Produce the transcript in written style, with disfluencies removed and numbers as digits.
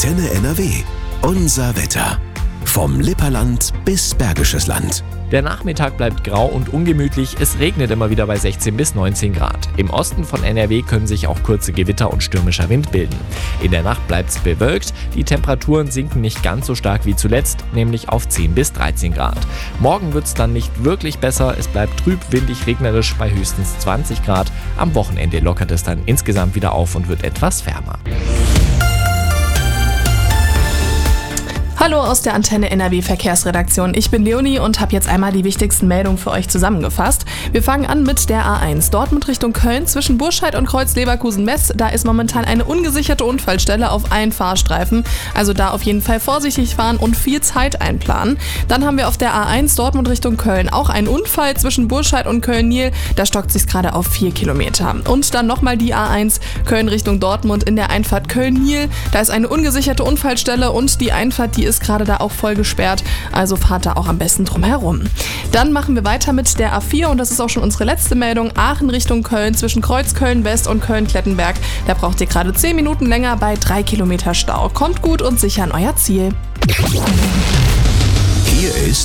Antenne NRW. Unser Wetter. Vom Lipperland bis Bergisches Land. Der Nachmittag bleibt grau und ungemütlich, es regnet immer wieder bei 16 bis 19 Grad. Im Osten von NRW können sich auch kurze Gewitter und stürmischer Wind bilden. In der Nacht bleibt es bewölkt, die Temperaturen sinken nicht ganz so stark wie zuletzt, nämlich auf 10 bis 13 Grad. Morgen wird es dann nicht wirklich besser, es bleibt trüb, windig, regnerisch bei höchstens 20 Grad. Am Wochenende lockert es dann insgesamt wieder auf und wird etwas wärmer. Hallo aus der Antenne NRW Verkehrsredaktion. Ich bin Leonie und habe jetzt einmal die wichtigsten Meldungen für euch zusammengefasst. Wir fangen an mit der A1 Dortmund Richtung Köln zwischen Burscheid und Kreuz Leverkusen-Metz. Da ist momentan eine ungesicherte Unfallstelle auf einen Fahrstreifen. Also da auf jeden Fall vorsichtig fahren und viel Zeit einplanen. Dann haben wir auf der A1 Dortmund Richtung Köln auch einen Unfall zwischen Burscheid und Köln-Niel. Da stockt sich's gerade auf 4 Kilometer. Und dann nochmal die A1 Köln Richtung Dortmund in der Einfahrt Köln-Niel. Da ist eine ungesicherte Unfallstelle und die Einfahrt, die ist gerade da auch voll gesperrt, also fahrt da auch am besten drum herum. Dann machen wir weiter mit der A4 und das ist auch schon unsere letzte Meldung. Aachen Richtung Köln zwischen Kreuz Köln-West und Köln-Klettenberg. Da braucht ihr gerade 10 Minuten länger bei 3 Kilometer Stau. Kommt gut und sicher an euer Ziel. Hier ist